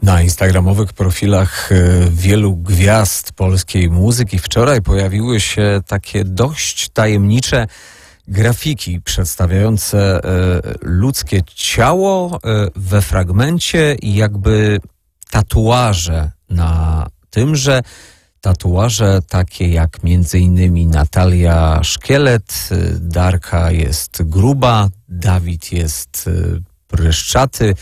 Na instagramowych profilach wielu gwiazd polskiej muzyki wczoraj pojawiły się takie dość tajemnicze grafiki przedstawiające ludzkie ciało we fragmencie i jakby tatuaże na tymże. Tatuaże takie jak między innymi Natalia Szkielet, Darka jest gruba, Dawid jest pryszczaty.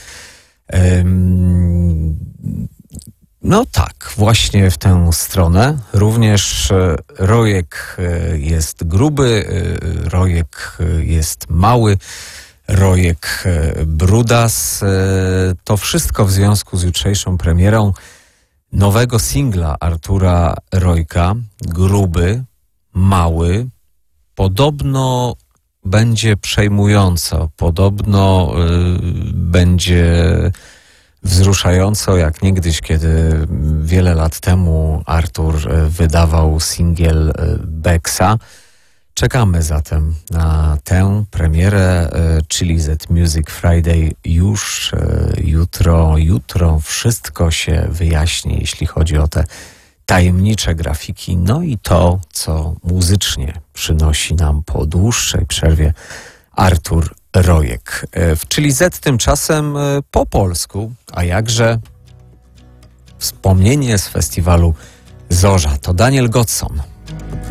No tak, właśnie w tę stronę. Również Rojek jest gruby, Rojek jest mały, Rojek brudas. To wszystko w związku z jutrzejszą premierą nowego singla Artura Rojka. Gruby, mały, podobno będzie przejmująco, podobno będzie wzruszająco, jak niegdyś, kiedy wiele lat temu Artur wydawał singiel Beksa. Czekamy zatem na tę premierę, czyli Z Music Friday już jutro wszystko się wyjaśni, jeśli chodzi o te tajemnicze grafiki, no i to, co muzycznie przynosi nam po dłuższej przerwie Artur Rojek. Czyli Z tymczasem po polsku, a jakże wspomnienie z festiwalu Zorza. To Daniel Godson.